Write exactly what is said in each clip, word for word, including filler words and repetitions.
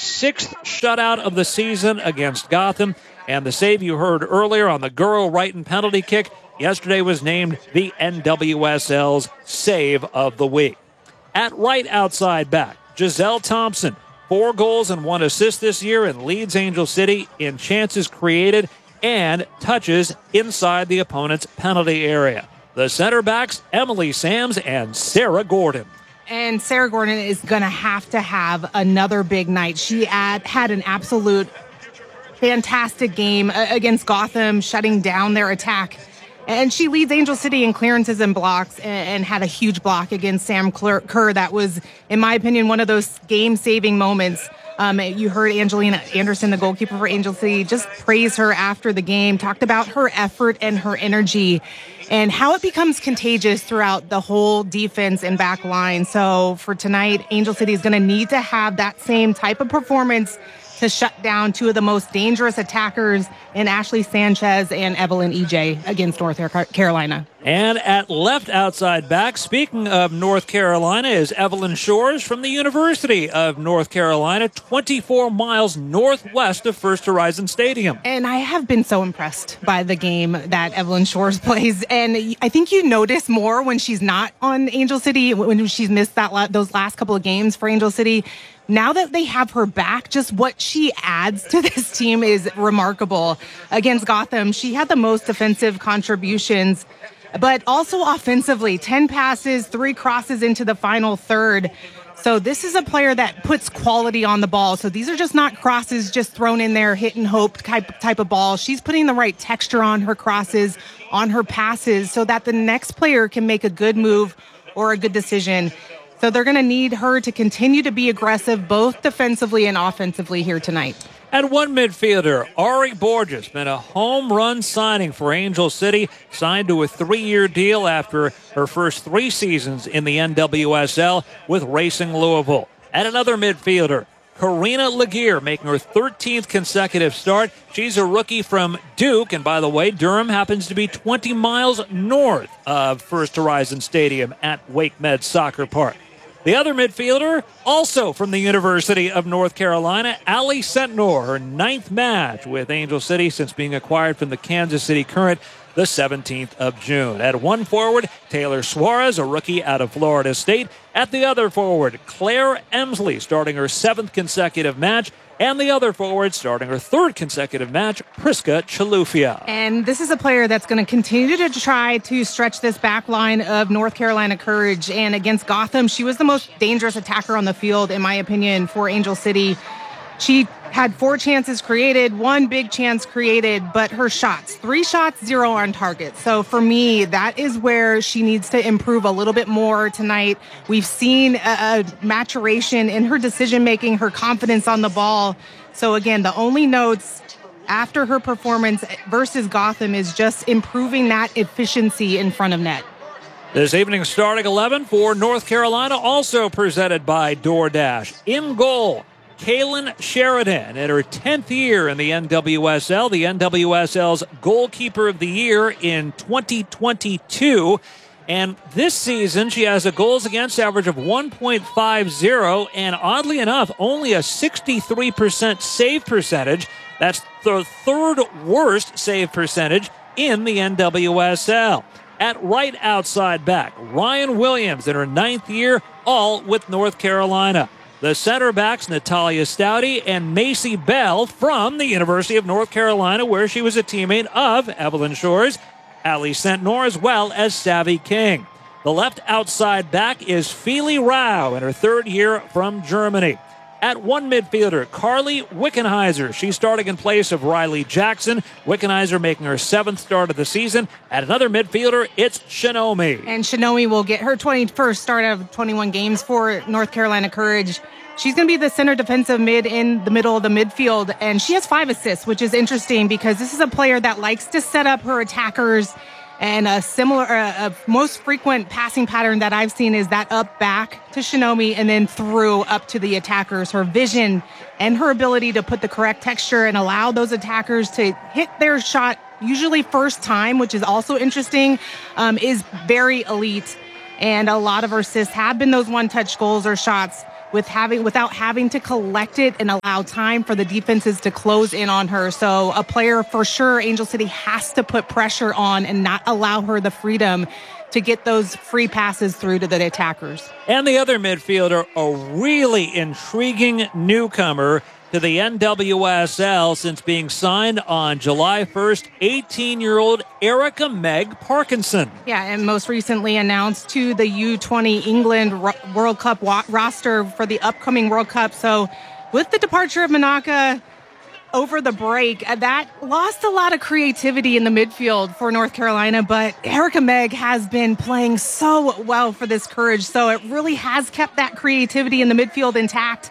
sixth shutout of the season against Gotham. And the save you heard earlier on the Guro Wrighton penalty kick yesterday was named the N W S L's Save of the Week. At right outside back, Giselle Thompson, four goals and one assist this year, and leads Angel City in chances created and touches inside the opponent's penalty area. The center backs, Emily Sams and Sarah Gordon. And Sarah Gordon is going to have to have another big night. She had, had an absolute fantastic game against Gotham, shutting down their attack. And she leads Angel City in clearances and blocks, and, and had a huge block against Sam Kerr. That was, in my opinion, one of those game-saving moments. Um, you heard Angelina Anderson, the goalkeeper for Angel City, just praise her after the game, talked about her effort and her energy and how it becomes contagious throughout the whole defense and back line. So for tonight, Angel City is going to need to have that same type of performance to shut down two of the most dangerous attackers in Ashley Sanchez and Evelyn E J against North Carolina. And at left outside back, speaking of North Carolina, is Evelyn Shores from the University of North Carolina, twenty-four miles northwest of First Horizon Stadium. And I have been so impressed by the game that Evelyn Shores plays. And I think you notice more when she's not on Angel City, when she's missed that la- those last couple of games for Angel City. Now that they have her back, just what she adds to this team is remarkable. Against Gotham, she had the most defensive contributions, but also offensively, ten passes, three crosses into the final third. So this is a player that puts quality on the ball. So these are just not crosses just thrown in there, hit and hope type, type of ball. She's putting the right texture on her crosses, on her passes, so that the next player can make a good move or a good decision. So they're going to need her to continue to be aggressive, both defensively and offensively here tonight. At one midfielder, Ari Borges, been a home run signing for Angel City, signed to a three-year deal after her first three seasons in the N W S L with Racing Louisville. At another midfielder, Karina Laguerre, making her thirteenth consecutive start. She's a rookie from Duke, and by the way, Durham happens to be twenty miles north of First Horizon Stadium at Wake Med Soccer Park. The other midfielder, also from the University of North Carolina, Allie Sentnor, her ninth match with Angel City since being acquired from the Kansas City Current the seventeenth of June. At one forward, Taylor Suarez, a rookie out of Florida State. At the other forward, Claire Emsley, starting her seventh consecutive match. And the other forward, starting her third consecutive match, Priska Chalufia. And this is a player that's going to continue to try to stretch this back line of North Carolina Courage. And against Gotham, she was the most dangerous attacker on the field, in my opinion, for Angel City. She had four chances created, one big chance created, but her shots, three shots, zero on target. So for me, that is where she needs to improve a little bit more tonight. We've seen a, a maturation in her decision-making, her confidence on the ball. So again, the only notes after her performance versus Gotham is just improving that efficiency in front of net. This evening's starting eleven for North Carolina, also presented by DoorDash. In goal, Kaylin Sheridan, in her tenth year in the N W S L, the N W S L's Goalkeeper of the Year in twenty twenty-two. And this season, she has a goals against average of one point five oh, and oddly enough, only a sixty-three percent save percentage. That's the third worst save percentage in the N W S L. At right outside back, Ryan Williams in her ninth year, all with North Carolina. The center backs, Natalia Stouty and Macy Bell from the University of North Carolina, where she was a teammate of Evelyn Shores, Allie Sentnor, as well as Savvy King. The left outside back is Feely Rao in her third year from Germany. At one midfielder, Carly Wickenheiser. She's starting in place of Riley Jackson. Wickenheiser making her seventh start of the season. At another midfielder, it's Shinomi. And Shinomi will get her twenty-first start of twenty-one games for North Carolina Courage. She's going to be the center defensive mid in the middle of the midfield, and she has five assists, which is interesting because this is a player that likes to set up her attackers. And a similar, uh, a most frequent passing pattern that I've seen is that up back to Shinomi and then through up to the attackers. Her vision and her ability to put the correct texture and allow those attackers to hit their shot, usually first time, which is also interesting, um, is very elite. And a lot of her assists have been those one-touch goals or shots. with having without having to collect it and allow time for the defenses to close in on her. So a player for sure Angel City has to put pressure on and not allow her the freedom to get those free passes through to the attackers. And the other midfielder, a really intriguing newcomer to the N W S L since being signed on July first, eighteen-year-old Erica Meg Parkinson. Yeah, and most recently announced to the U twenty England World Cup wa- roster for the upcoming World Cup. So with the departure of Manaka over the break, that lost a lot of creativity in the midfield for North Carolina, but Erica Meg has been playing so well for this Courage, so it really has kept that creativity in the midfield intact.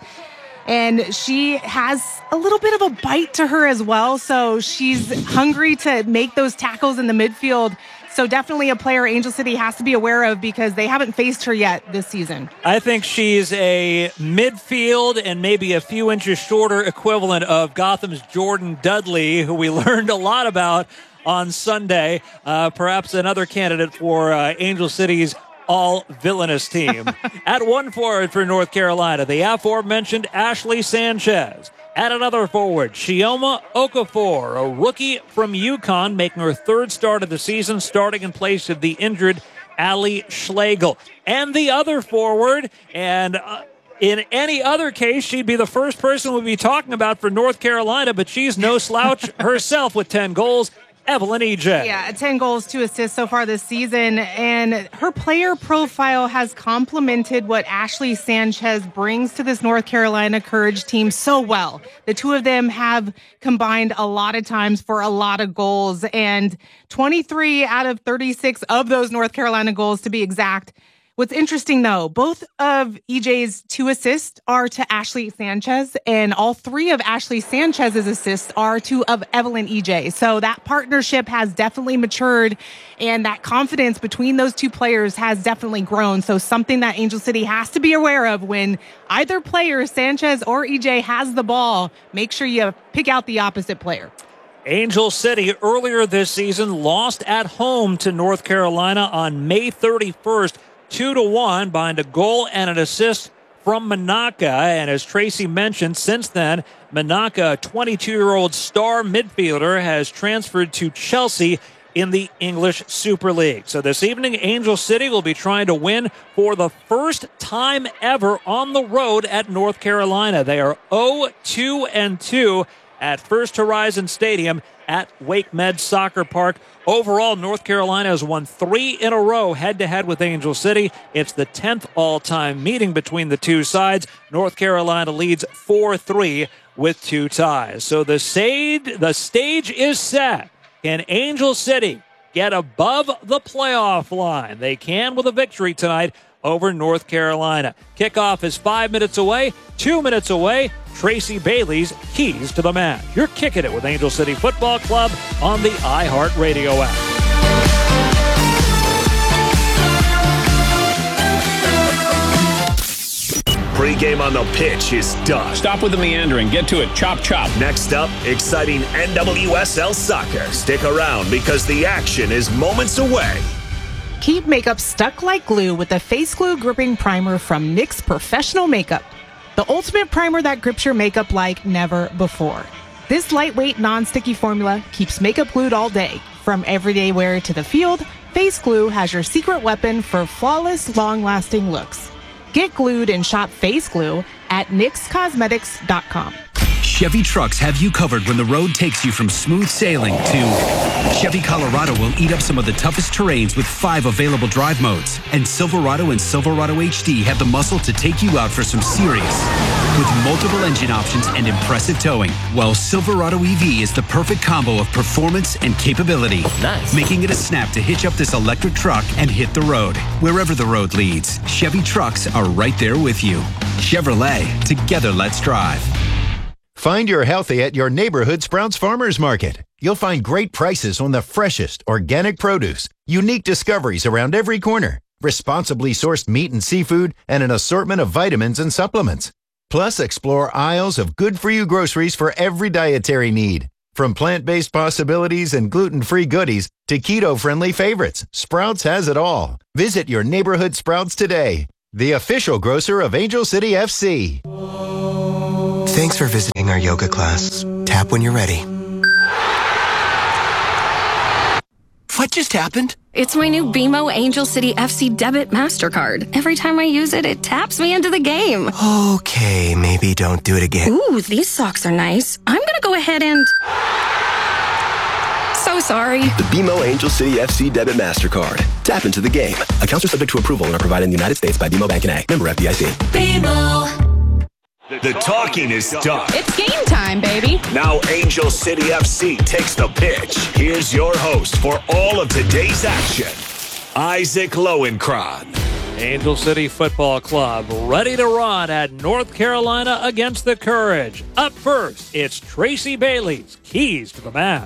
And she has a little bit of a bite to her as well, so she's hungry to make those tackles in the midfield. So definitely a player Angel City has to be aware of because they haven't faced her yet this season. I think she's a midfield and maybe a few inches shorter equivalent of Gotham's Jordan Dudley, who we learned a lot about on Sunday. Uh, perhaps another candidate for uh, Angel City's all-villainous team. At one forward for North Carolina, the aforementioned Ashley Sanchez. At another forward, Chioma Okafor, a rookie from UConn, making her third start of the season, starting in place of the injured Allie Schlegel. And the other forward, and uh, in any other case, she'd be the first person we'd be talking about for North Carolina, but she's no slouch herself with ten goals. Evelyn E J. Yeah, ten goals, two assists so far this season. And her player profile has complemented what Ashley Sanchez brings to this North Carolina Courage team so well. The two of them have combined a lot of times for a lot of goals. And twenty-three out of thirty-six of those North Carolina goals, to be exact. What's interesting, though, both of E J's two assists are to Ashley Sanchez, and all three of Ashley Sanchez's assists are to of Evelyn E J. So that partnership has definitely matured, and that confidence between those two players has definitely grown. So something that Angel City has to be aware of when either player, Sanchez or E J, has the ball. Make sure you pick out the opposite player. Angel City earlier this season lost at home to North Carolina on May thirty-first. Two to one behind a goal and an assist from Manaka. And as Tracy mentioned, since then, Manaka, a twenty-two-year-old star midfielder, has transferred to Chelsea in the English Super League. So this evening, Angel City will be trying to win for the first time ever on the road at North Carolina. They are oh two and two at First Horizon Stadium at Wake Med Soccer Park. Overall, North Carolina has won three in a row head-to-head with Angel City. It's the tenth all-time meeting between the two sides. North Carolina leads four three with two ties. So the stage, the stage is set. Can Angel City get above the playoff line? They can with a victory tonight over North Carolina. Kickoff is five minutes away, two minutes away. Tracy Bailey's Keys to the Match. You're kicking it with Angel City Football Club on the iHeartRadio app. Pre-game on the pitch is done. Stop with the meandering. Get to it. Chop, chop. Next up, exciting N W S L soccer. Stick around because the action is moments away. Keep makeup stuck like glue with the Face Glue Gripping Primer from N Y X Professional Makeup. The ultimate primer that grips your makeup like never before. This lightweight, non-sticky formula keeps makeup glued all day. From everyday wear to the field, Face Glue has your secret weapon for flawless, long-lasting looks. Get glued and shop Face Glue at N Y X Cosmetics dot com. Chevy Trucks have you covered when the road takes you from smooth sailing to Chevy Colorado will eat up some of the toughest terrains with five available drive modes. And Silverado and Silverado H D have the muscle to take you out for some serious. With multiple engine options and impressive towing, while Silverado E V is the perfect combo of performance and capability. Nice. Making it a snap to hitch up this electric truck and hit the road. Wherever the road leads, Chevy Trucks are right there with you. Chevrolet, together let's drive. Find your healthy at your neighborhood Sprouts Farmers Market. You'll find great prices on the freshest organic produce, unique discoveries around every corner, responsibly sourced meat and seafood, and an assortment of vitamins and supplements. Plus, explore aisles of good-for-you groceries for every dietary need. From plant-based possibilities and gluten-free goodies to keto-friendly favorites, Sprouts has it all. Visit your neighborhood Sprouts today. the official grocer of Angel City F C. Thanks for visiting our yoga class. Tap when you're ready. What just happened? It's my new B M O Angel City F C debit MasterCard. Every time I use it, it taps me into the game. Okay, maybe don't do it again. Ooh, these socks are nice. I'm gonna go ahead and... So sorry. The B M O Angel City F C debit MasterCard. Tap into the game. Accounts are subject to approval and are provided in the United States by B M O Bank N A. Member F D I C. B M O. The talking is done. It's game time, baby. Now Angel City F C takes the pitch. Here's your host for all of today's action, Isaac Lowenkron. Angel City Football Club ready to run at North Carolina against the Courage. Up first, it's Tracy Bailey's keys to the match.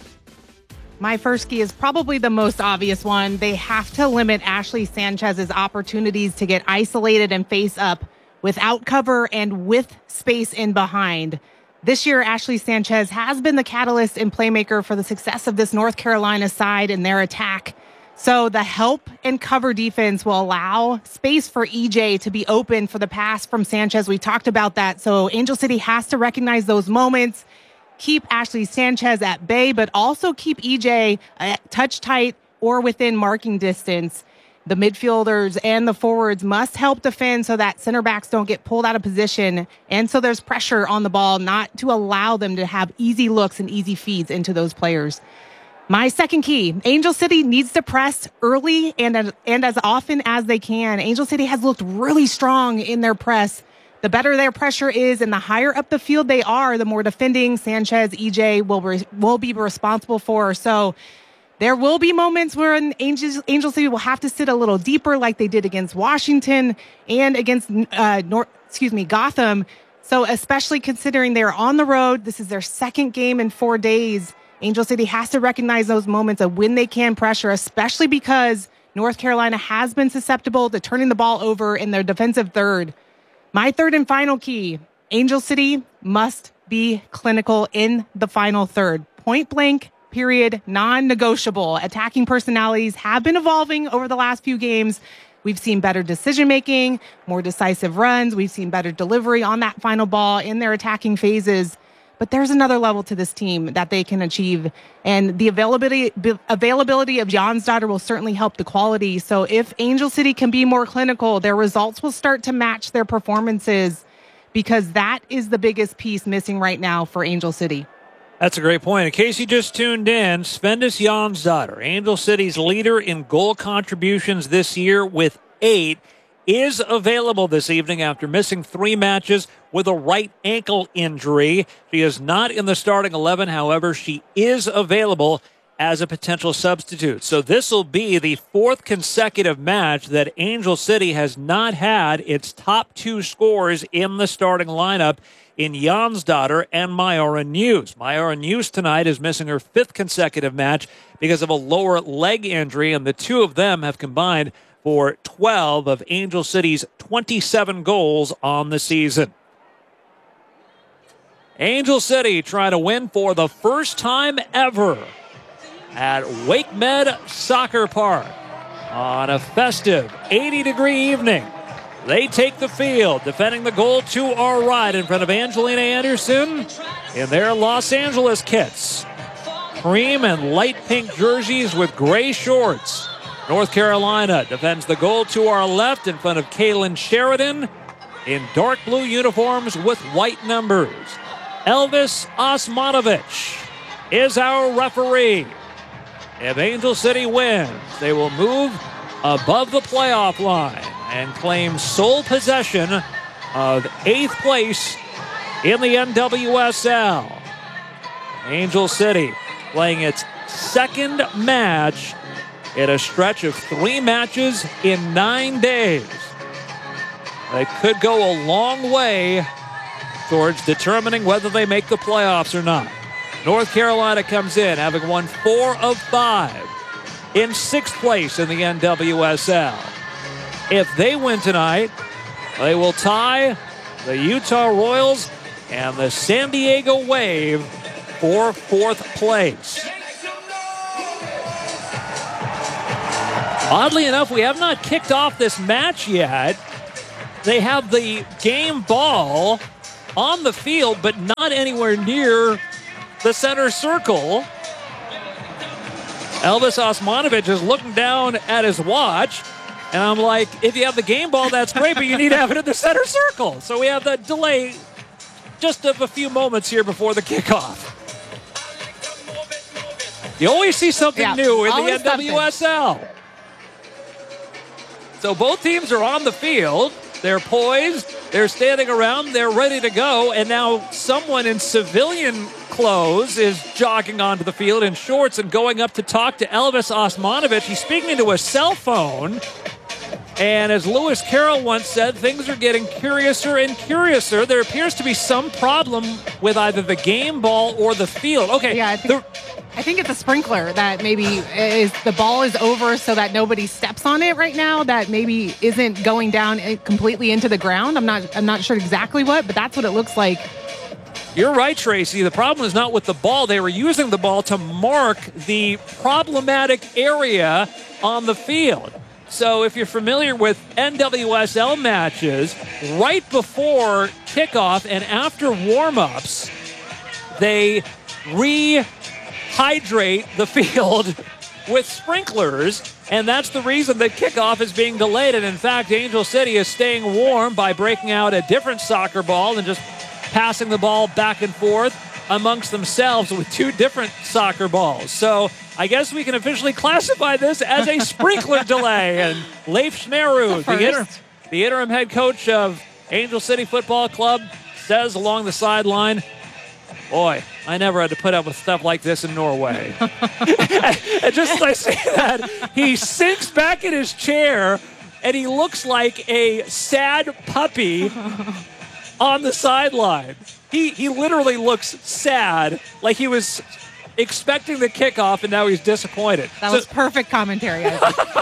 My first key is probably the most obvious one. They have to limit Ashley Sanchez's opportunities to get isolated and face up without cover and with space in behind. This year, Ashley Sanchez has been the catalyst and playmaker for the success of this North Carolina side in their attack. So the help and cover defense will allow space for E J to be open for the pass from Sanchez. We talked about that. So Angel City has to recognize those moments, keep Ashley Sanchez at bay, but also keep E J uh, touch tight or within marking distance. The midfielders and the forwards must help defend so that center backs don't get pulled out of position. And so there's pressure on the ball not to allow them to have easy looks and easy feeds into those players. My second key, Angel City needs to press early and as, and as often as they can. Angel City has looked really strong in their press. The better their pressure is and the higher up the field they are, the more defending Sanchez, E J will, re, will be responsible for. So there will be moments where an Angel, Angel City will have to sit a little deeper like they did against Washington and against uh, North, excuse me, Gotham. So especially considering they're on the road, this is their second game in four days. Angel City has to recognize those moments of when they can pressure, especially because North Carolina has been susceptible to turning the ball over in their defensive third. My third and final key, Angel City must be clinical in the final third. Point blank, period, non-negotiable. Attacking personalities have been evolving over the last few games. We've seen better decision-making, more decisive runs. We've seen better delivery on that final ball in their attacking phases. But there's another level to this team that they can achieve. And the availability availability of Jonsdottir will certainly help the quality. So if Angel City can be more clinical, their results will start to match their performances, because that is the biggest piece missing right now for Angel City. That's a great point. In case you just tuned in, Svendis Jonsdottir, Angel City's leader in goal contributions this year with eight, is available this evening after missing three matches with a right ankle injury. She is not in the starting eleven. However, she is available as a potential substitute. So this will be the fourth consecutive match that Angel City has not had its top two scorers in the starting lineup in Jonsdottir and Myara News. Myara News tonight is missing her fifth consecutive match because of a lower leg injury, and the two of them have combined for twelve of Angel City's twenty-seven goals on the season. Angel City trying to win for the first time ever at Wake Med Soccer Park on a festive eighty-degree evening. They take the field, defending the goal to our right in front of Angelina Anderson in their Los Angeles kits. Cream and light pink jerseys with gray shorts. North Carolina defends the goal to our left in front of Kaylin Sheridan in dark blue uniforms with white numbers. Elvis Osmanovich is our referee. If Angel City wins, they will move above the playoff line and claim sole possession of eighth place in the N W S L. Angel City playing its second match in a stretch of three matches in nine days. They could go a long way towards determining whether they make the playoffs or not. North Carolina comes in having won four of five in sixth place in the N W S L. If they win tonight, they will tie the Utah Royals and the San Diego Wave for fourth place. Oddly enough, we have not kicked off this match yet. they have the game ball on the field, but not anywhere near the center circle. Elvis Osmanovic is looking down at his watch, and I'm like, if you have the game ball, that's great, but you need to have it in the center circle. So we have that delay just of a few moments here before the kickoff. You always see something yeah, new in the N something. W S L. So both teams are on the field. They're poised. They're standing around. They're ready to go. And now someone in civilian clothes is jogging onto the field in shorts and going up to talk to Elvis Osmanovic. He's speaking into a cell phone. And as Lewis Carroll once said, things are getting curiouser and curiouser. There appears to be some problem with either the game ball or the field. Okay. Yeah, I think, I think it's a sprinkler that maybe is the ball is over so that nobody steps on it right now. That maybe isn't going down completely into the ground. I'm not. I'm not sure exactly what, but that's what it looks like. You're right, Tracy. The problem is not with the ball. They were using the ball to mark the problematic area on the field. So if you're familiar with N W S L matches, right before kickoff and after warm-ups, they rehydrate the field with sprinklers, and that's the reason that kickoff is being delayed. And in fact, Angel City is staying warm by breaking out a different soccer ball and just passing the ball back and forth amongst themselves with two different soccer balls. So I guess we can officially classify this as a sprinkler delay. And Leif Schmerud, the, inter- the interim head coach of Angel City Football Club, says along the sideline, boy, I never had to put up with stuff like this in Norway. And just as I say that, he sinks back in his chair, and he looks like a sad puppy on the sideline. He he literally looks sad, like he was expecting the kickoff, and now he's disappointed. That so, was perfect commentary. I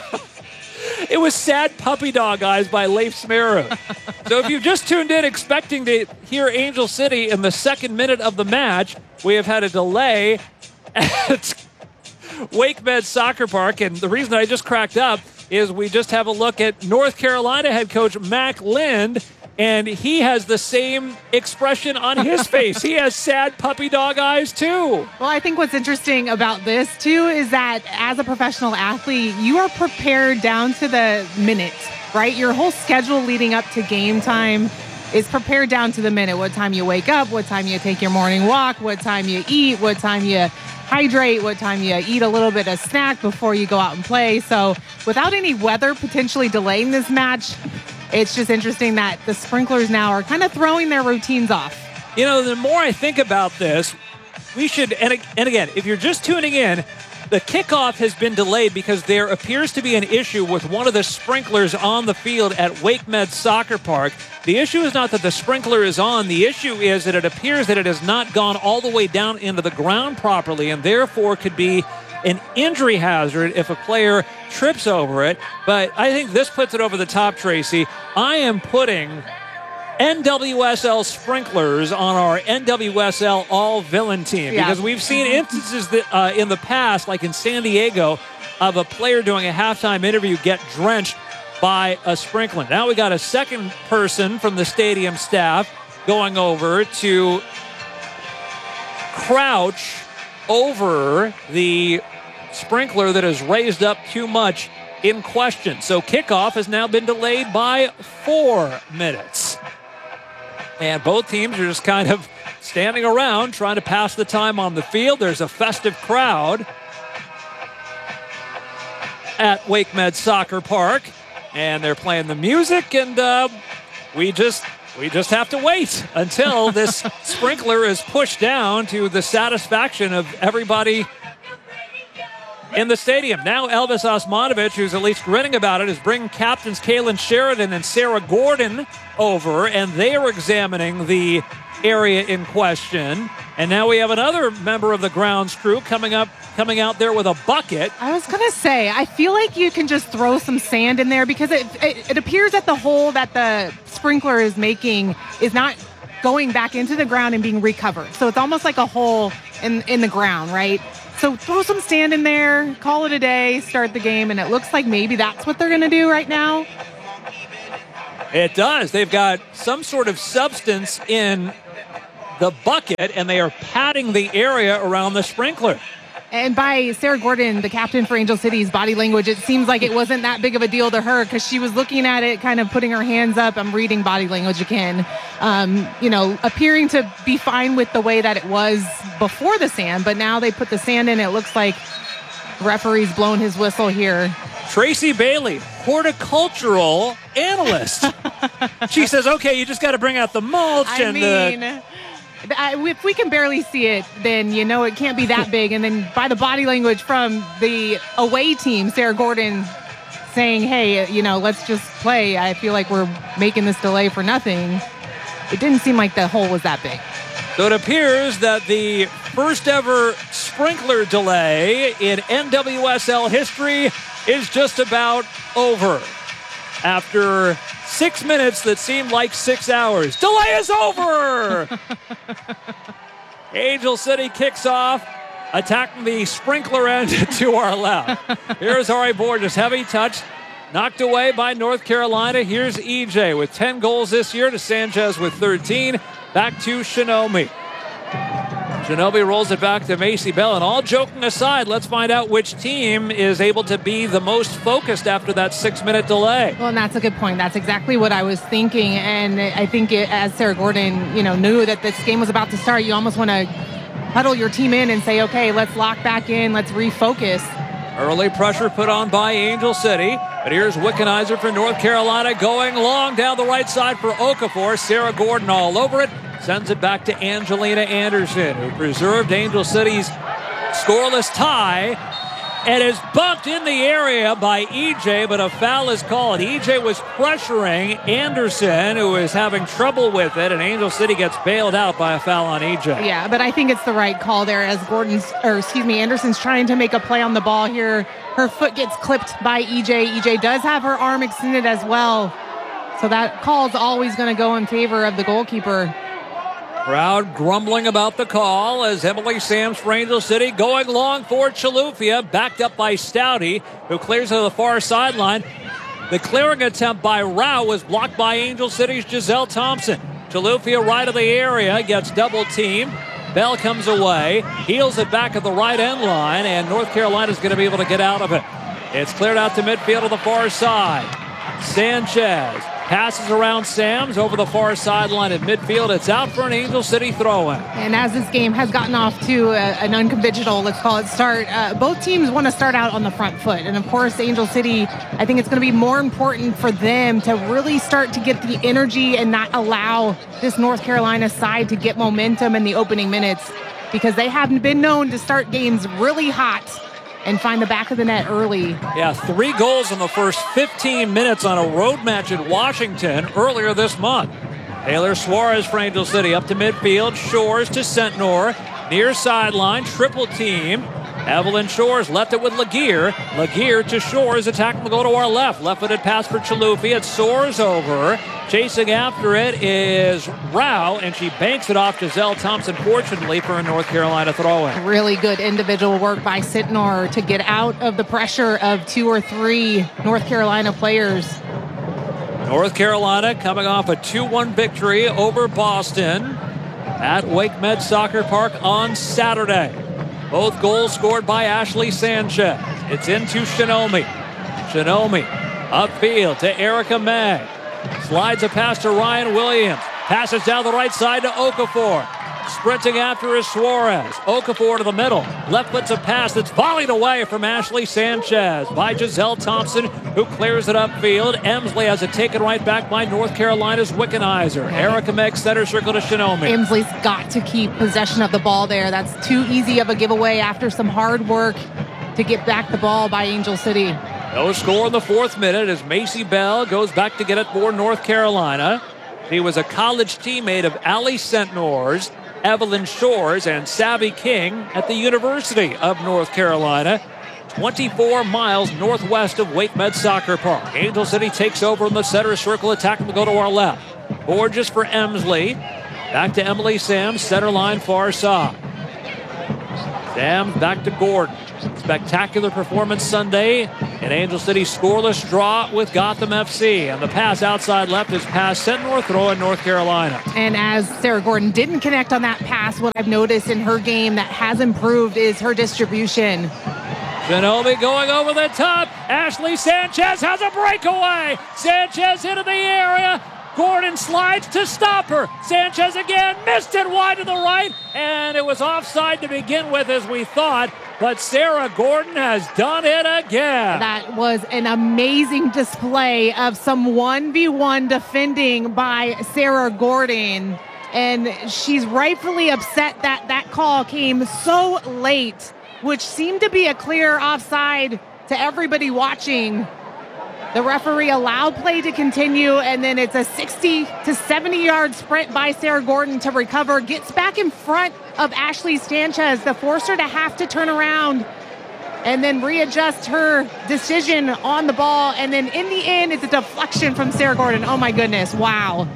think. It was sad puppy dog eyes by Leif Schmerud. So if you've just tuned in expecting to hear Angel City in the second minute of the match, we have had a delay at Wake Med Soccer Park, and the reason I just cracked up is we just have a look at North Carolina head coach Mac Lind, and he has the same expression on his face. He has sad puppy dog eyes, too. Well, I think what's interesting about this, too, is that as a professional athlete, you are prepared down to the minute, right? Your whole schedule leading up to game time is prepared down to the minute. What time you wake up, what time you take your morning walk, what time you eat, what time you hydrate, what time you eat a little bit of snack before you go out and play. So without any weather potentially delaying this match, it's just interesting that the sprinklers now are kind of throwing their routines off. You know, the more I think about this, we should, and, and again, if you're just tuning in, the kickoff has been delayed because there appears to be an issue with one of the sprinklers on the field at Wake Med Soccer Park. The issue is not that the sprinkler is on. The issue is that it appears that it has not gone all the way down into the ground properly, and therefore could be an injury hazard if a player trips over it. But I think this puts it over the top, Tracy. I am putting N W S L sprinklers on our N W S L all-villain team, yeah. because we've seen instances that, uh, in the past, like in San Diego, of a player doing a halftime interview get drenched by a sprinkler. Now we got a second person from the stadium staff going over to crouch over the sprinkler that is raised up too much in question. So kickoff has now been delayed by four minutes. And both teams are just kind of standing around trying to pass the time on the field. There's a festive crowd at Wake Med Soccer Park, and they're playing the music, and uh, we just we just have to wait until this sprinkler is pushed down to the satisfaction of everybody in the stadium. Now Elvis Osmanovic, who's at least grinning about it, is bringing captains Kaylin Sheridan and Sarah Gordon over, and they are examining the area in question. And now we have another member of the grounds crew coming up, coming out there with a bucket. I was going to say, I feel like you can just throw some sand in there because it, it, it appears that the hole that the sprinkler is making is not going back into the ground and being recovered. So it's almost like a hole in, in the ground, right? So throw some sand in there, call it a day, start the game, and it looks like maybe that's what they're going to do right now. It does. They've got some sort of substance in the bucket, and they are patting the area around the sprinkler. And by Sarah Gordon, the captain for Angel City's body language, it seems like it wasn't that big of a deal to her because she was looking at it, kind of putting her hands up. I'm reading body language again. Um, you know, appearing to be fine with the way that it was before the sand, but now they put the sand in. It looks like the referee's blown his whistle here. Tracy Bailey, horticultural analyst. She says, okay, you just got to bring out the mulch. I and mean... the I, if we can barely see it, then you know it can't be that big. And then by the body language from the away team, Sarah Gordon saying, hey, you know, let's just play. I feel like we're making this delay for nothing. It didn't seem like the hole was that big. So it appears that the first ever sprinkler delay in N W S L history is just about over. After six minutes that seemed like six hours. Delay is over! Angel City kicks off, attacking the sprinkler end to our left. Here's Ari Borges, heavy touch, knocked away by North Carolina. Here's E J with ten goals this year to Sanchez with thirteen. Back to Shinomi. Shinobi rolls it back to Macy Bell. And all joking aside, let's find out which team is able to be the most focused after that six-minute delay. Well, and that's a good point. That's exactly what I was thinking. And I think it, as Sarah Gordon, you know, knew that this game was about to start, you almost want to huddle your team in and say, okay, let's lock back in. Let's refocus. Early pressure put on by Angel City. But here's Wickenheiser for North Carolina going long down the right side for Okafor. Sarah Gordon all over it. Sends it back to Angelina Anderson, who preserved Angel City's scoreless tie and is bumped in the area by E J, but a foul is called. E J was pressuring Anderson, who is having trouble with it, and Angel City gets bailed out by a foul on E J. Yeah, but I think it's the right call there as Gordon's, or excuse me, Anderson's trying to make a play on the ball here. Her foot gets clipped by E J. E J does have her arm extended as well. So that call's always going to go in favor of the goalkeeper. Crowd grumbling about the call as Emily Sams for Angel City going long for Chilufya, backed up by Stouty, who clears to the far sideline. The clearing attempt by Rao was blocked by Angel City's Giselle Thompson. Chilufya right of the area, gets double teamed. Bell comes away, heels it back at the right end line, and North Carolina's going to be able to get out of it. It's cleared out to midfield to the far side. Sanchez passes around Sams over the far sideline at midfield. It's out for an Angel City throw-in. And as this game has gotten off to a, an unconventional, let's call it, start, uh, both teams want to start out on the front foot. And, of course, Angel City, I think it's going to be more important for them to really start to get the energy and not allow this North Carolina side to get momentum in the opening minutes, because they haven't been known to start games really hot and find the back of the net early. Yeah, three goals in the first fifteen minutes on a road match at Washington earlier this month. Taylor Suarez for Angel City up to midfield. Shores to Sentnor. Near sideline, triple team. Evelyn Shores left it with Laguerre. Laguerre to Shores, attacking the goal to our left. Left-footed pass for Chilufya. It soars over. Chasing after it is Rao, and she banks it off Giselle Thompson, fortunately, for a North Carolina throw-in. Really good individual work by Sitnor to get out of the pressure of two or three North Carolina players. North Carolina coming off a two one victory over Boston at Wake Med Soccer Park on Saturday. Both goals scored by Ashley Sanchez. It's into Shinomi. Shinomi upfield to Erica May. Slides a pass to Ryan Williams. Passes down the right side to Okafor. Sprinting after is Suarez. Okafor to the middle. Left foot's a pass that's volleyed away from Ashley Sanchez by Giselle Thompson, who clears it upfield. Emsley has it taken right back by North Carolina's Wickenheiser. Erica Meg center circle to Shinomi. Emsley's got to keep possession of the ball there. That's too easy of a giveaway after some hard work to get back the ball by Angel City. No score in the fourth minute as Macy Bell goes back to get it for North Carolina. He was a college teammate of Allie Sentnor's, Evelyn Shores, and Savvy King at the University of North Carolina, twenty-four miles northwest of Wake Med Soccer Park. Angel City takes over in the center circle, attacking to go to our left. Borges for Emsley. Back to Emily Sams, center line far side. Sams back to Gordon. Spectacular performance Sunday And Angel City scoreless draw with Gotham F C. And the pass outside left is past Sentinor, throw in North Carolina. And as Sarah Gordon didn't connect on that pass, what I've noticed in her game that has improved is her distribution. Shinobi going over the top. Ashley Sanchez has a breakaway. Sanchez into the area. Gordon slides to stop her. Sanchez again missed it wide to the right. And it was offside to begin with, as we thought. But Sarah Gordon has done it again. That was an amazing display of some one v one defending by Sarah Gordon. And she's rightfully upset that that call came so late, which seemed to be a clear offside to everybody watching. The referee allowed play to continue, and then it's a sixty to seventy yard sprint by Sarah Gordon to recover, gets back in front of Ashley Sanchez to force her to have to turn around and then readjust her decision on the ball. And then in the end, it's a deflection from Sarah Gordon. Oh my goodness, wow.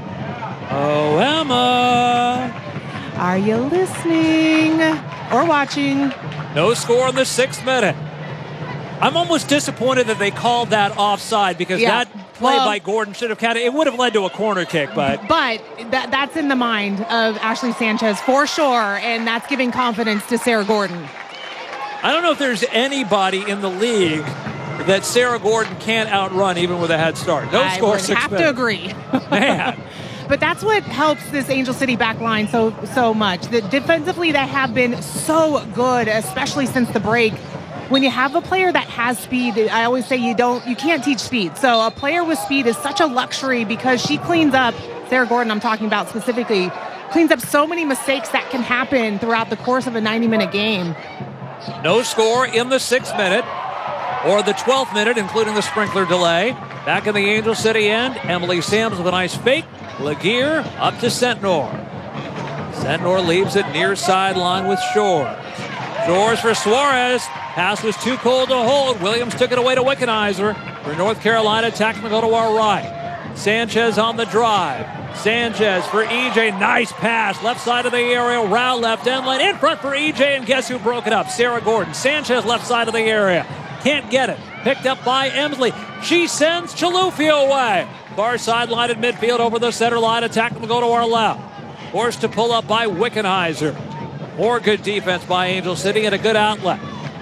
Oh, Emma. Are you listening or watching? No score in the sixth minute. I'm almost disappointed that they called that offside, because yeah. that play well, by Gordon should have counted. It would have led to a corner kick, but... But that, that's in the mind of Ashley Sanchez for sure, and that's giving confidence to Sarah Gordon. I don't know if there's anybody in the league that Sarah Gordon can't outrun even with a head start. No I score, would six have minutes. to agree. Man. But that's what helps this Angel City back line so, so much. The defensively, they have been so good, especially since the break. When you have a player that has speed, I always say you don't, you can't teach speed. So a player with speed is such a luxury, because she cleans up, Sarah Gordon I'm talking about specifically, cleans up so many mistakes that can happen throughout the course of a ninety minute game. No score in the sixth minute or the twelfth minute, including the sprinkler delay. Back in the Angel City end, Emily Sams with a nice fake. Laguerre up to Sentinor. Sentinor leaves it near sideline with Shores. Shores for Suarez. Pass was too cold to hold. Williams took it away to Wickenheiser. For North Carolina, attacking to go to our right. Sanchez on the drive. Sanchez for E J. Nice pass. Left side of the area. Rao left end line. In front for E J. And guess who broke it up? Sarah Gordon. Sanchez left side of the area. Can't get it. Picked up by Emsley. She sends Chalufia away. Far sideline at midfield over the center line. Attacking to go to our left. Forced to pull up by Wickenheiser. More good defense by Angel City and a good outlet.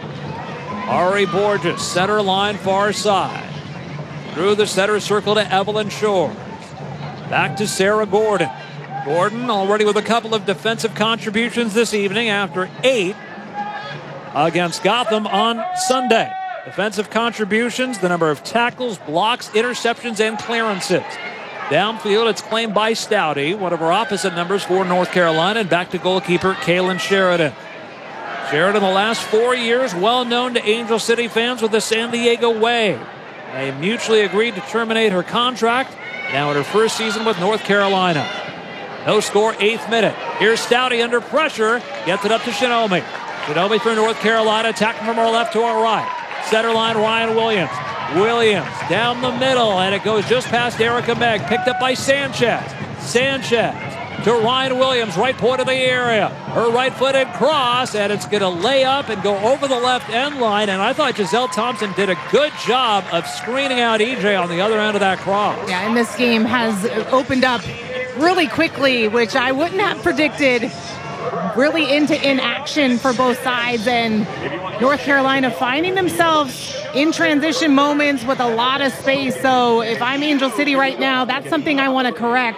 Ari Borges, center line, far side. Through the center circle to Evelyn Shores. Back to Sarah Gordon. Gordon already with a couple of defensive contributions this evening after eight against Gotham on Sunday. Defensive contributions, the number of tackles, blocks, interceptions, and clearances. Downfield, it's claimed by Stouty, one of our opposite numbers for North Carolina, and back to goalkeeper Kaylin Sheridan. Sheridan, the last four years, well known to Angel City fans with the San Diego Wave. They mutually agreed to terminate her contract, now in her first season with North Carolina. No score, eighth minute. Here's Stouty under pressure, gets it up to Shinobi. Shinobi for North Carolina, attacking from our left to our right. Center line, Ryan Williams. Williams down the middle, and it goes just past Erica Megg, picked up by Sanchez. Sanchez to Ryan Williams, right point of the area. Her right-footed cross, and it's going to lay up and go over the left end line. And I thought Giselle Thompson did a good job of screening out E J on the other end of that cross. Yeah, and this game has opened up really quickly, which I wouldn't have predicted. Really into inaction for both sides, and North Carolina finding themselves in transition moments with a lot of space. So if I'm Angel City right now, that's something I want to correct.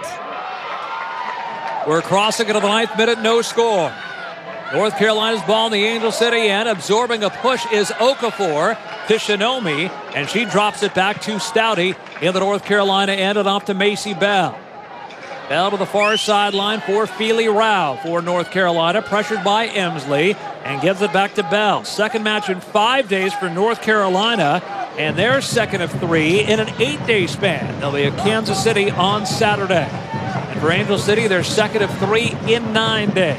We're crossing into the ninth minute, no score. North Carolina's ball in the Angel City end. Absorbing a push is Okafor to Shinomi, and she drops it back to Stouty in the North Carolina end and off to Macy Bell. Bell to the far sideline for Feely Rao for North Carolina, pressured by Emsley, and gives it back to Bell. Second match in five days for North Carolina, and their second of three in an eight-day span. They'll be at Kansas City on Saturday. And for Angel City, their second of three in nine days.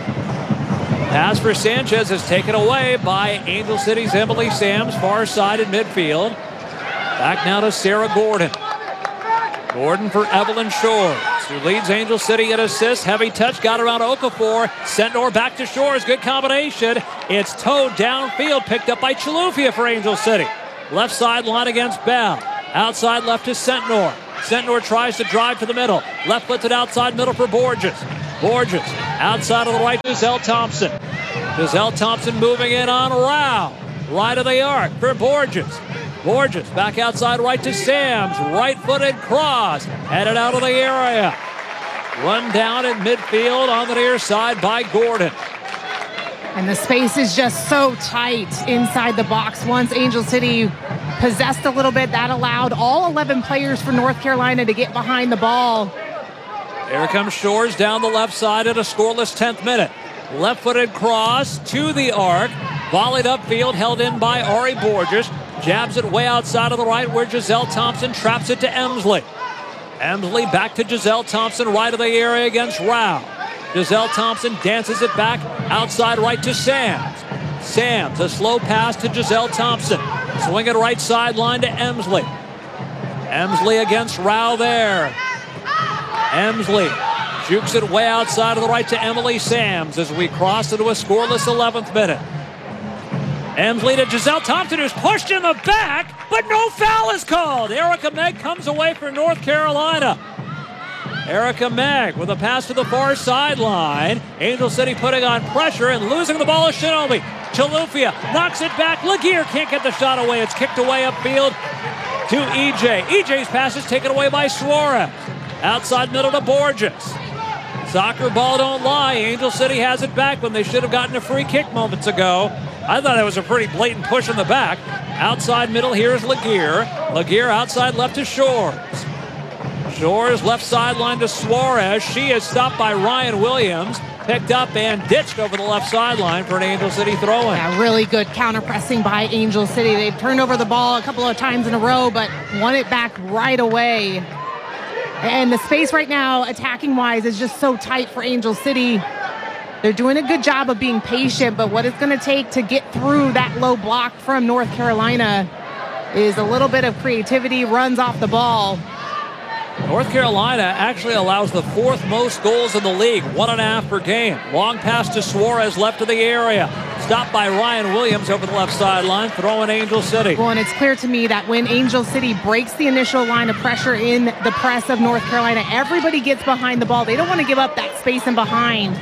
Pass for Sanchez is taken away by Angel City's Emily Sams, far side in midfield. Back now to Sarah Gordon. Gordon for Evelyn Shores, who leads Angel City in assists. Heavy touch, got around Okafor. Sentinor back to Shores, good combination. It's towed downfield, picked up by Chalufia for Angel City. Left sideline against Bell. Outside left to Sentnor. Sentnor tries to drive to the middle. Left footed outside middle for Borges. Borges outside of the right to Giselle Thompson. Giselle Thompson moving in on Rao. Right of the arc for Borges. Borges back outside right to Sams. Right-footed cross. Headed out of the area. Run down in midfield on the near side by Gordon. And the space is just so tight inside the box. Once Angel City possessed a little bit, that allowed all eleven players for North Carolina to get behind the ball. Here comes Shores down the left side at a scoreless tenth minute. Left-footed cross to the arc. Volleyed upfield, held in by Ari Borges. Jabs it way outside of the right where Giselle Thompson traps it to Emsley. Emsley back to Giselle Thompson, right of the area against Rao. Giselle Thompson dances it back outside right to Sams. Sams, a slow pass to Giselle Thompson. Swing it right sideline to Emsley. Emsley against Rao there. Emsley jukes it way outside of the right to Emily Sams as we cross into a scoreless eleventh minute. Emsley to Giselle Thompson, who's pushed in the back, but no foul is called. Erica Megg comes away for North Carolina. Erica Megg with a pass to the far sideline. Angel City putting on pressure and losing the ball to Shinobi. Chalufia knocks it back. Laguerre can't get the shot away. It's kicked away upfield to E J. E J's pass is taken away by Suarez. Outside middle to Borges. Soccer ball don't lie. Angel City has it back when they should have gotten a free kick moments ago. I thought it was a pretty blatant push in the back. Outside middle, here's Laguerre. Laguerre outside left to Shores. Shores left sideline to Suarez. She is stopped by Ryan Williams. Picked up and ditched over the left sideline for an Angel City throw-in. Yeah, really good counter-pressing by Angel City. They've turned over the ball a couple of times in a row, but won it back right away. And the space right now, attacking-wise, is just so tight for Angel City. They're doing a good job of being patient, but what it's going to take to get through that low block from North Carolina is a little bit of creativity, runs off the ball. North Carolina actually allows the fourth most goals in the league, one and a half per game. Long pass to Suarez, left of the area. Stopped by Ryan Williams over the left sideline, throwing Angel City. Well, and it's clear to me that when Angel City breaks the initial line of pressure in the press of North Carolina, everybody gets behind the ball. They don't want to give up that space in behind.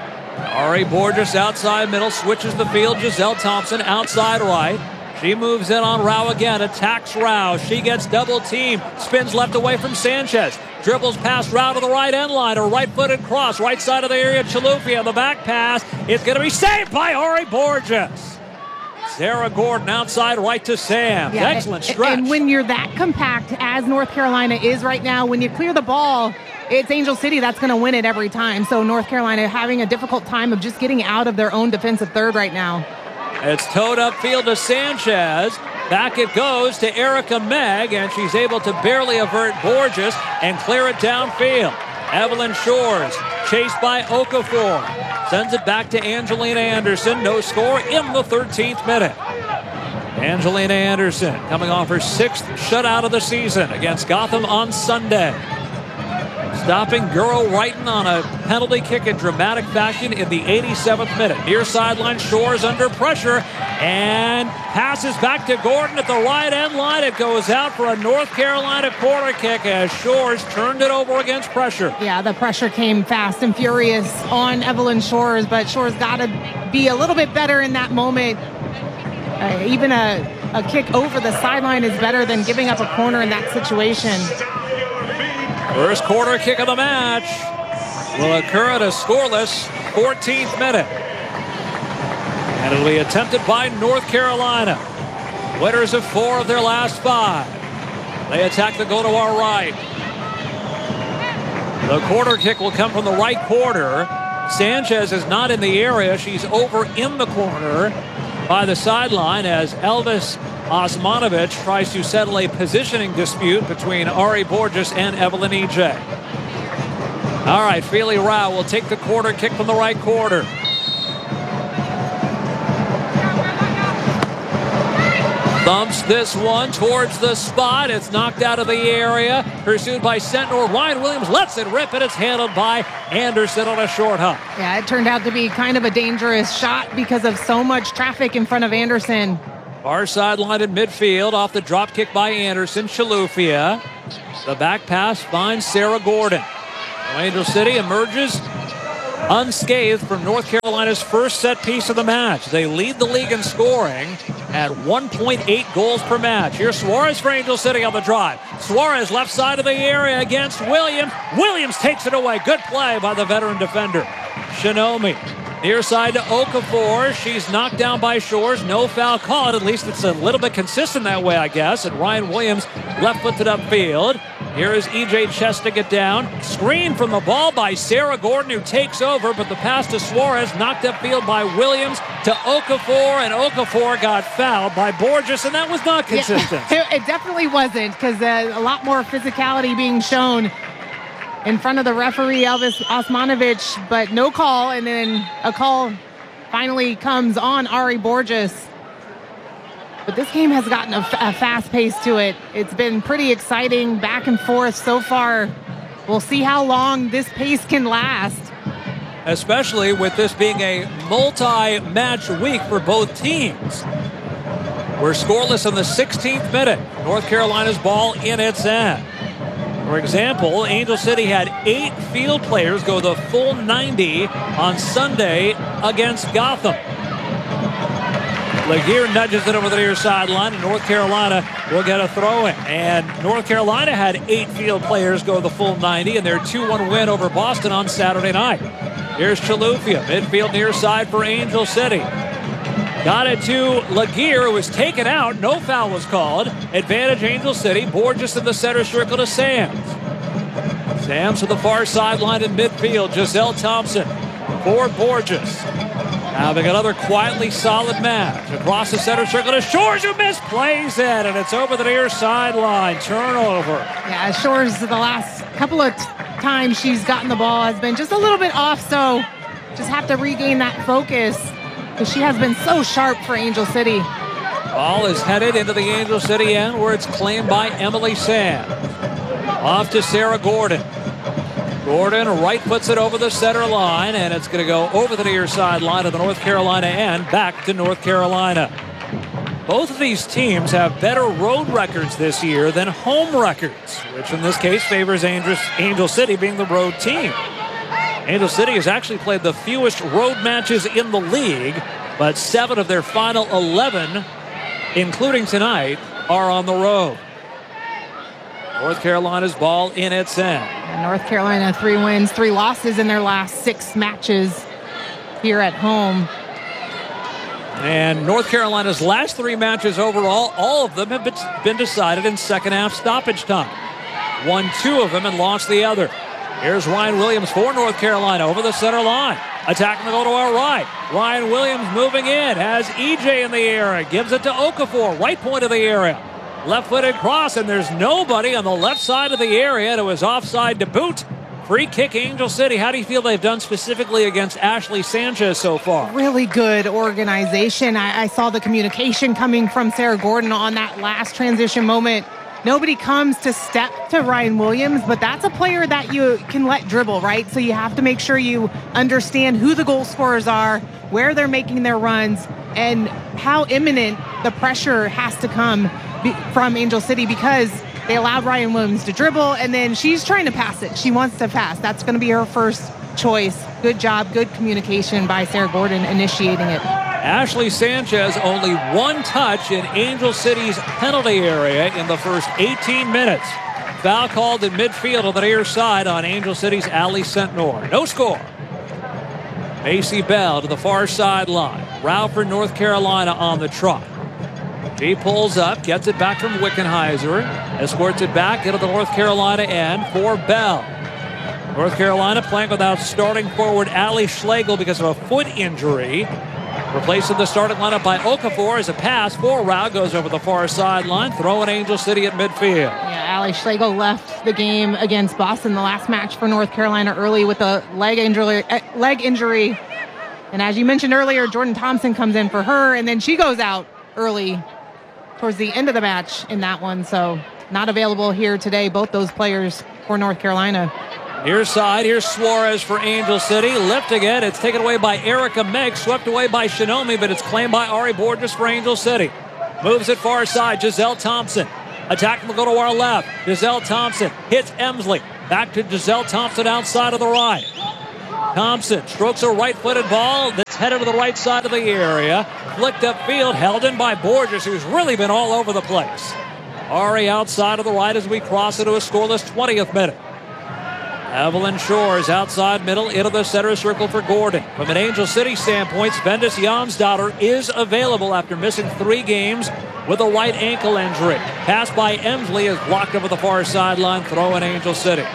Ari Borges outside middle, switches the field. Giselle Thompson outside right. She moves in on Rao again, attacks Rao. She gets double teamed, spins left away from Sanchez. Dribbles past Rao to the right end line. A right-footed cross, right side of the area. Chalufia, the back pass. It's going to be saved by Ari Borges. Sarah Gordon outside right to Sam. Yeah, excellent stretch. And when you're that compact as North Carolina is right now, when you clear the ball, it's Angel City that's going to win it every time. So North Carolina having a difficult time of just getting out of their own defensive third right now. It's towed upfield to Sanchez. Back it goes to Erica Megg, and she's able to barely avert Borges and clear it downfield. Evelyn Shores, chased by Okafor. Sends it back to Angelina Anderson. No score in the thirteenth minute. Angelina Anderson coming off her sixth shutout of the season against Gotham on Sunday. Stopping Guro Wrighton on a penalty kick in dramatic fashion in the eighty-seventh minute. Near sideline, Shores under pressure and passes back to Gordon at the right end line. It goes out for a North Carolina corner kick as Shores turned it over against pressure. Yeah, the pressure came fast and furious on Evelyn Shores, but Shores got to be a little bit better in that moment. Uh, even a, a kick over the sideline is better than giving up a corner in that situation. First corner kick of the match will occur at a scoreless fourteenth minute. And it'll be attempted by North Carolina. Winners of four of their last five. They attack the goal to our right. The corner kick will come from the right corner. Sanchez is not in the area. She's over in the corner by the sideline as Elvis Osmanovic tries to settle a positioning dispute between Ari Borges and Evelyn E J. All right, Feely Rao will take the corner kick from the right corner. Thumps this one towards the spot. It's knocked out of the area. Pursued by Sentnor. Ryan Williams lets it rip, and it's handled by Anderson on a short hop. Yeah, it turned out to be kind of a dangerous shot because of so much traffic in front of Anderson. Far sideline in midfield off the drop kick by Anderson. Chilufya. The back pass finds Sarah Gordon. Angel City emerges unscathed from North Carolina's first set piece of the match. They lead the league in scoring at one point eight goals per match. Here's Suarez for Angel City on the drive. Suarez left side of the area against Williams. Williams takes it away. Good play by the veteran defender. Shinomi. Near side to Okafor. She's knocked down by Shores. No foul called. At least it's a little bit consistent that way, I guess. And Ryan Williams left-footed upfield. Here is E J Chess to get down. Screen from the ball by Sarah Gordon, who takes over, but the pass to Suarez knocked upfield by Williams to Okafor, and Okafor got fouled by Borges, and that was not consistent. Yeah, it definitely wasn't, because uh, a lot more physicality being shown in front of the referee, Elvis Osmanovic, but no call, and then a call finally comes on Ari Borges. But this game has gotten a, a fast pace to it. It's been pretty exciting, back and forth so far. We'll see how long this pace can last. Especially with this being a multi-match week for both teams. We're scoreless in the sixteenth minute. North Carolina's ball in its end. For example, Angel City had eight field players go the full ninety on Sunday against Gotham. Laguerre nudges it over the near sideline, and North Carolina will get a throw-in. And North Carolina had eight field players go the full ninety in their two one win over Boston on Saturday night. Here's Chilufya, midfield near side for Angel City. Got it to Laguerre, who was taken out. No foul was called. Advantage Angel City. Borges in the center circle to Sams. Sams to the far sideline in midfield. Giselle Thompson for Borges. Having another quietly solid match. Across the center circle to Shores, who misplays it, and it's over the near sideline. Turnover. Yeah, Shores, the last couple of t- times she's gotten the ball has been just a little bit off, so just have to regain that focus, because she has been so sharp for Angel City. Ball is headed into the Angel City end, where it's claimed by Emily Sams. Off to Sarah Gordon. Gordon right puts it over the center line, and it's going to go over the near sideline of the North Carolina end, back to North Carolina. Both of these teams have better road records this year than home records, which in this case favors Angel, Angel City being the road team. Angel City has actually played the fewest road matches in the league, but seven of their final eleven, including tonight, are on the road. North Carolina's ball in its end. And North Carolina, three wins, three losses in their last six matches here at home. And North Carolina's last three matches overall, all of them have been decided in second half stoppage time. Won two of them and lost the other. Here's Ryan Williams for North Carolina over the center line. Attacking the goal to our right. Ryan Williams moving in. Has E J in the area. Gives it to Okafor. Right point of the area. Left-footed cross, and there's nobody on the left side of the area to his offside to boot. Free kick, Angel City. How do you feel they've done specifically against Ashley Sanchez so far? Really good organization. I, I saw the communication coming from Sarah Gordon on that last transition moment. Nobody comes to step to Ryan Williams, but that's a player that you can let dribble, right? So you have to make sure you understand who the goal scorers are, where they're making their runs, and how imminent the pressure has to come from Angel City, because they allowed Ryan Williams to dribble, and then she's trying to pass it. She wants to pass. That's going to be her first choice. Good job, good communication by Sarah Gordon initiating it. Ashley Sanchez only one touch in Angel City's penalty area in the first eighteen minutes. Foul called in midfield on the near side on Angel City's Ali Sentnor. No score. Macy Bell to the far sideline. Ralford, North Carolina on the trot. She pulls up, gets it back from Wickenheiser, escorts it back into the North Carolina end for Bell. North Carolina playing without starting forward Ali Schlegel because of a foot injury. Replacing the starting lineup by Okafor as a pass for Rao goes over the far sideline, throwing Angel City at midfield. Yeah, Ali Schlegel left the game against Boston, the last match for North Carolina, early with a leg injury. Leg injury. And as you mentioned earlier, Jordan Thompson comes in for her, and then she goes out early towards the end of the match in that one. So not available here today, both those players for North Carolina. Near side, here's Suarez for Angel City. Lifting it. It's taken away by Erica Megg. Swept away by Shinomi, but it's claimed by Ari Borges for Angel City. Moves it far side. Giselle Thompson. Attacking will go to our left. Giselle Thompson hits Emsley. Back to Giselle Thompson outside of the right. Thompson strokes a right-footed ball that's headed to the right side of the area. Flicked upfield, held in by Borges, who's really been all over the place. Ari outside of the right as we cross into a scoreless twentieth minute. Evelyn Shores outside middle into the center circle for Gordon. From an Angel City standpoint, Svendis Jonsdottir is available after missing three games with a right ankle injury. Pass by Emsley is blocked over the far sideline. Throw in Angel City.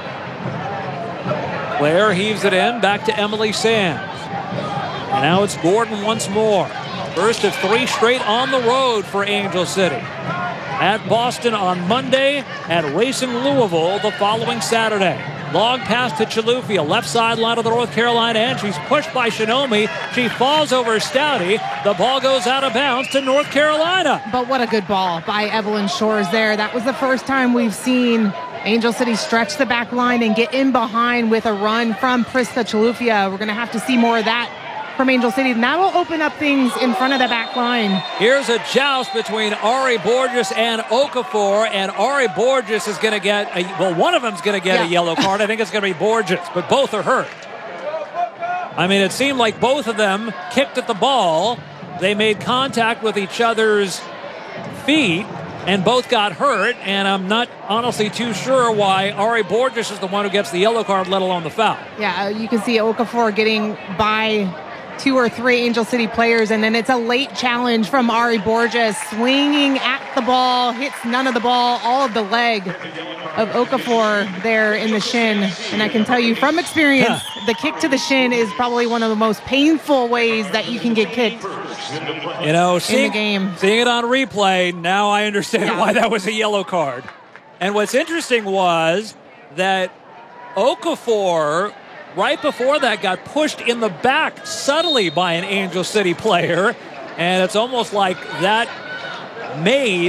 Claire heaves it in, back to Emily Sands. And now it's Gordon once more. First of three straight on the road for Angel City. At Boston on Monday, at Racing Louisville the following Saturday. Long pass to Chilufya, left sideline of the North Carolina end. She's pushed by Shinomi. She falls over Stouty. The ball goes out of bounds to North Carolina. But what a good ball by Evelyn Shores there. That was the first time we've seen Angel City stretch the back line and get in behind with a run from Priska Chilufya. We're going to have to see more of that from Angel City. And that will open up things in front of the back line. Here's a joust between Ari Borges and Okafor, and Ari Borges is going to get a, well, one of them's going to get yeah. a yellow card. I think it's going to be Borges, but both are hurt. I mean, it seemed like both of them kicked at the ball. They made contact with each other's feet, and both got hurt, and I'm not honestly too sure why Ari Borges is the one who gets the yellow card, let alone the foul. Yeah, you can see Okafor getting by two or three Angel City players, and then it's a late challenge from Ari Borges, swinging at the ball, hits none of the ball, all of the leg of Okafor there in the shin. And I can tell you from experience, huh. the kick to the shin is probably one of the most painful ways that you can get kicked. You know, seeing, in the game. seeing it on replay, now I understand yeah. why that was a yellow card. And what's interesting was that Okafor, right before that, got pushed in the back subtly by an Angel City player. And it's almost like that made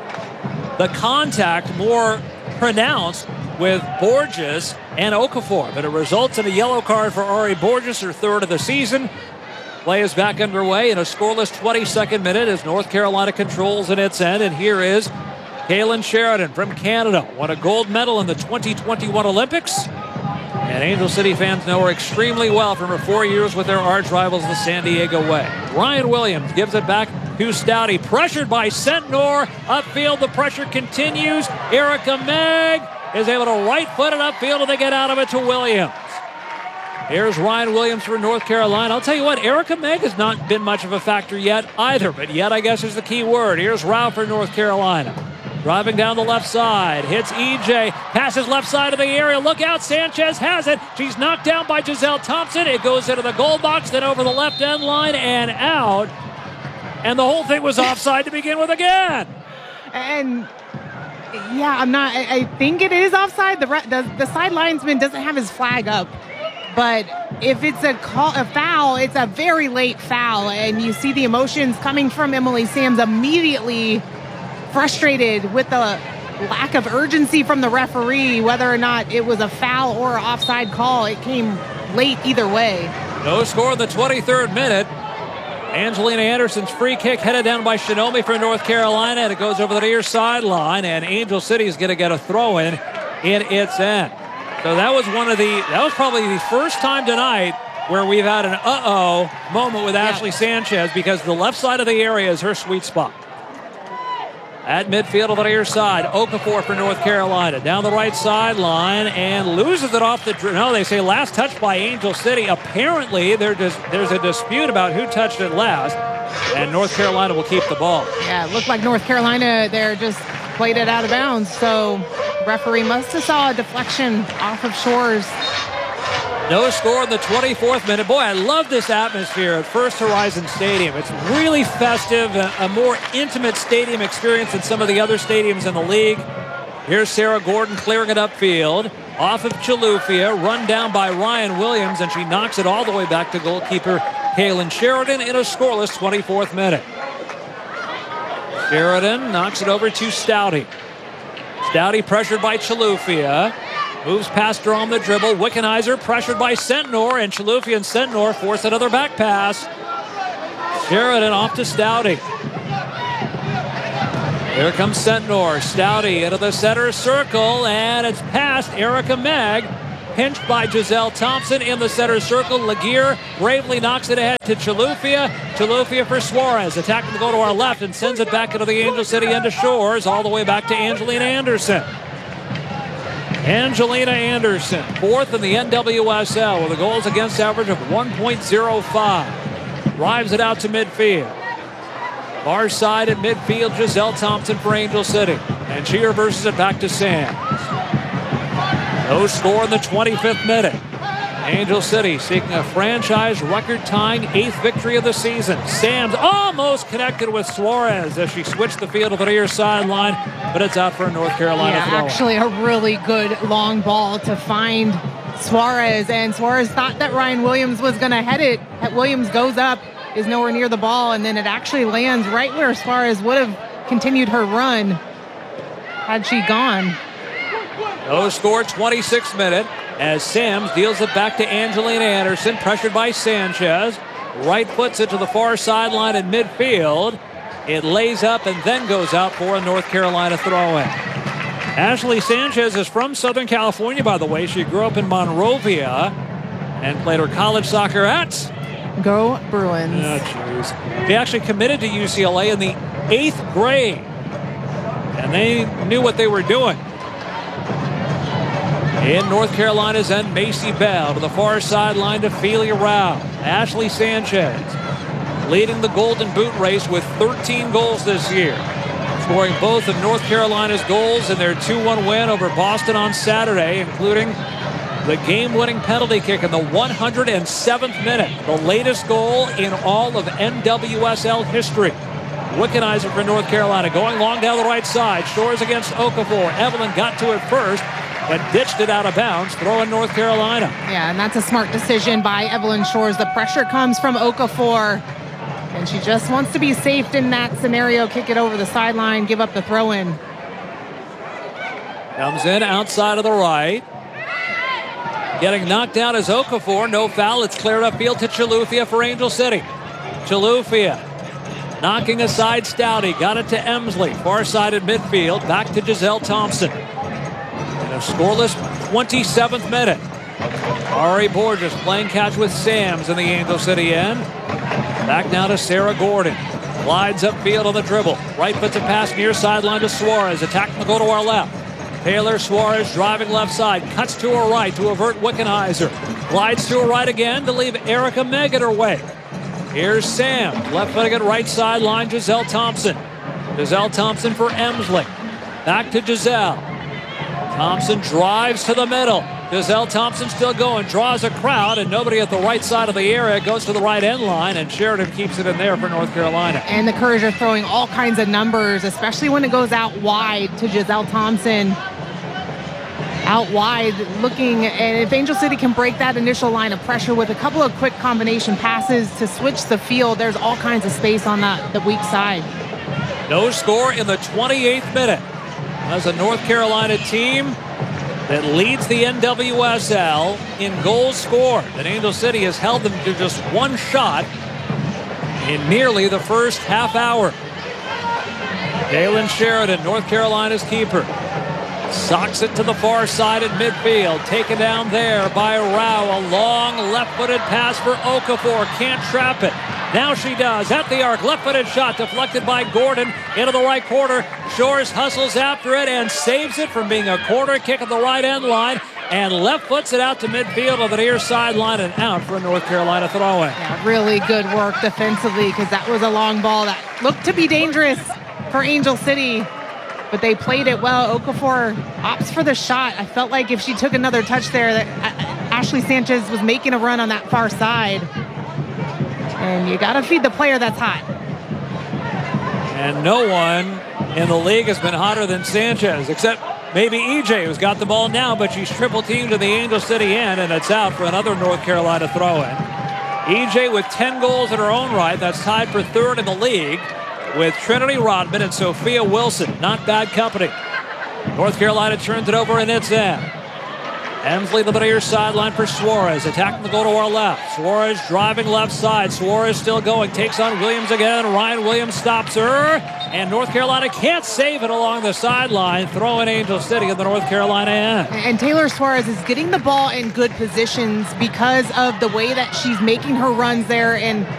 the contact more pronounced with Borges and Okafor. But it results in a yellow card for Ari Borges, her third of the season. Play is back underway in a scoreless twenty-second minute as North Carolina controls at its end. And here is Kaylin Sheridan from Canada. Won a gold medal in the twenty twenty-one Olympics. And Angel City fans know her extremely well from her four years with their arch rivals, the San Diego Way. Ryan Williams gives it back to Stouty. Pressured by Sentnor. Upfield, the pressure continues. Erica Megg is able to right-foot it upfield, and they get out of it to Williams. Here's Ryan Williams for North Carolina. I'll tell you what, Erica Megg has not been much of a factor yet either, but yet I guess is the key word. Here's Rao for North Carolina. Driving down the left side, hits E J, passes left side of the area. Look out, Sanchez has it. She's knocked down by Giselle Thompson. It goes into the goal box, then over the left end line and out. And the whole thing was offside to begin with again. And yeah, I'm not, I, I think it is offside. The, the, the side linesman doesn't have his flag up. But if it's a call, a foul, it's a very late foul. And you see the emotions coming from Emily Sams, immediately frustrated with the lack of urgency from the referee, whether or not it was a foul or an offside call. It came late either way. No score in the twenty-third minute. Angelina Anderson's free kick headed down by Shinomi for North Carolina, and it goes over the near sideline, and Angel City is going to get a throw-in in its end. So that was one of the, that was probably the first time tonight where we've had an uh-oh moment with Ashley yeah. Sanchez, because the left side of the area is her sweet spot. At midfield on the near side, Okafor for North Carolina. Down the right sideline and loses it off the, no, they say last touch by Angel City. Apparently there just, there's a dispute about who touched it last, and North Carolina will keep the ball. Yeah, it looked like North Carolina there just played it out of bounds, so referee must have saw a deflection off of Shores. No score in the twenty-fourth minute. Boy, I love this atmosphere at First Horizon Stadium. It's really festive, a, a more intimate stadium experience than some of the other stadiums in the league. Here's Sarah Gordon clearing it upfield. Off of Chilufya, run down by Ryan Williams, and she knocks it all the way back to goalkeeper Kaylin Sheridan in a scoreless twenty-fourth minute. Sheridan knocks it over to Stouty. Stouty pressured by Chilufya. Moves past her on the dribble. Wickenheiser pressured by Sentnor, and Chilufya and Sentnor force another back pass. Sheridan off to Stouty. Here comes Sentnor. Stouty into the center circle, and it's past Erica Megg. Pinched by Giselle Thompson in the center circle. Laguerre bravely knocks it ahead to Chilufya. Chilufya for Suarez. Attacking to go to our left and sends it back into the Angel City end of Shores, all the way back to Angelina Anderson. Angelina Anderson, fourth in the N W S L with a goals against average of one point oh five. Drives it out to midfield. Far side at midfield, Giselle Thompson for Angel City. And she reverses it back to Sam. No score in the twenty-fifth minute. Angel City seeking a franchise record-tying eighth victory of the season. Sam's almost connected with Suarez as she switched the field to the near sideline, but it's out for a North Carolina yeah, throw. Actually a really good long ball to find Suarez, and Suarez thought that Ryan Williams was going to head it. Williams goes up, is nowhere near the ball, and then it actually lands right where Suarez would have continued her run had she gone. No score, twenty-sixth minute, as Sams deals it back to Angelina Anderson, pressured by Sanchez. Right foots it to the far sideline in midfield. It lays up and then goes out for a North Carolina throw-in. Ashley Sanchez is from Southern California, by the way. She grew up in Monrovia and played her college soccer at... Go Bruins. Oh, jeez. She actually committed to U C L A in the eighth grade, and they knew what they were doing. In North Carolina's end, Macy Bell to the far sideline to Felia Rao. Ashley Sanchez leading the Golden Boot race with thirteen goals this year, scoring both of North Carolina's goals in their two one win over Boston on Saturday, including the game-winning penalty kick in the one hundred seventh minute, the latest goal in all of N W S L history. Wickenheiser for North Carolina going long down the right side. Shores against Okafor. Evelyn got to it first, but ditched it out of bounds. Throw in North Carolina. Yeah, and that's a smart decision by Evelyn Shores. The pressure comes from Okafor, and she just wants to be safe in that scenario. Kick it over the sideline, give up the throw-in. Comes in outside of the right. Getting knocked down is Okafor. No foul. It's cleared upfield to Chilufya for Angel City. Chilufya knocking aside Stouty. Got it to Emsley. Far side at midfield. Back to Giselle Thompson. In a scoreless twenty-seventh minute. Ari Borges playing catch with Sams in the Angel City end. Back now to Sarah Gordon. Glides upfield on the dribble. Right foot to pass near sideline to Suarez. Attacking to go to our left. Taylor Suarez driving left side. Cuts to her right to avert Wickenheiser. Glides to her right again to leave Erica Megg at her way. Here's Sam. Left footing at right sideline. Giselle Thompson. Giselle Thompson for Emsley. Back to Giselle. Thompson drives to the middle. Giselle Thompson still going. Draws a crowd, and nobody at the right side of the area. Goes to the right end line, and Sheridan keeps it in there for North Carolina. And the Courage are throwing all kinds of numbers, especially when it goes out wide to Giselle Thompson. Out wide looking, and if Angel City can break that initial line of pressure with a couple of quick combination passes to switch the field, there's all kinds of space on that, the weak side. No score in the twenty-eighth minute. As a North Carolina team that leads the N W S L in goals scored, and Angel City has held them to just one shot in nearly the first half hour. Jalen Sheridan, North Carolina's keeper, socks it to the far side at midfield. Taken down there by Rao. A long left-footed pass for Okafor. Can't trap it. Now she does. At the arc. Left-footed shot deflected by Gordon into the right corner. Shores hustles after it and saves it from being a corner kick at the right end line. And left foots it out to midfield on the near sideline and out for a North Carolina throw-in. Yeah, really good work defensively, because that was a long ball that looked to be dangerous for Angel City. But they played it well. Okafor opts for the shot. I felt like if she took another touch there, that Ashley Sanchez was making a run on that far side. And you got to feed the player that's hot. And no one in the league has been hotter than Sanchez, except maybe E J, who's got the ball now, but she's triple teamed to the Angel City end, and it's out for another North Carolina throw-in. E J with ten goals in her own right. That's tied for third in the league with Trinity Rodman and Sophia Wilson. Not bad company. North Carolina turns it over in its end. Emsley, the middle sideline for Suarez. Attacking the goal to our left. Suarez driving left side. Suarez still going. Takes on Williams again. Ryan Williams stops her. And North Carolina can't save it along the sideline. Throwing Angel City in the North Carolina end. And Taylor Suarez is getting the ball in good positions because of the way that she's making her runs there. And